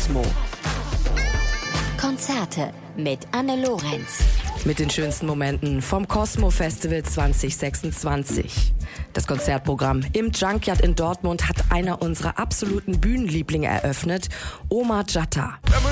Cosmo. Konzerte mit Anne Lorenz. Mit den schönsten Momenten vom Cosmo Festival 2026. Das Konzertprogramm im Junkyard in Dortmund hat einer unserer absoluten Bühnenlieblinge eröffnet, Omar Jatta. Wenn man